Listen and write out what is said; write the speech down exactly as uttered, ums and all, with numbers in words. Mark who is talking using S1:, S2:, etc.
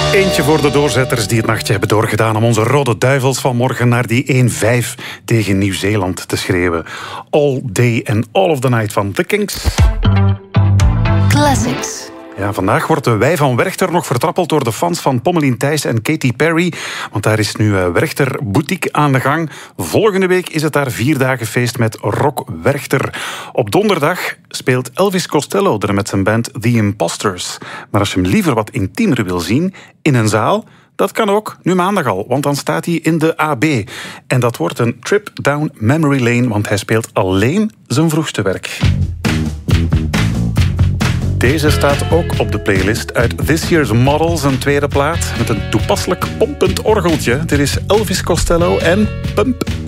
S1: Eentje voor de doorzetters die het nachtje hebben doorgedaan om onze Rode Duivels vanmorgen naar die één vijf tegen Nieuw-Zeeland te schreeuwen. All Day and All of the Night van The Kinks.
S2: Classics.
S1: Ja, vandaag wordt de Wij van Werchter nog vertrappeld door de fans van Pommelien Thijs en Katy Perry. Want daar is nu Werchter Boutique aan de gang. Volgende week is het daar vier dagen feest met Rock Werchter. Op donderdag speelt Elvis Costello er met zijn band The Imposters. Maar als je hem liever wat intiemer wil zien, in een zaal, dat kan ook, nu maandag al, want dan staat hij in de A B. En dat wordt een trip down memory lane, want hij speelt alleen zijn vroegste werk. Deze staat ook op de playlist uit This Year's Models, een tweede plaat met een toepasselijk pompend orgeltje. Dit is Elvis Costello en Pump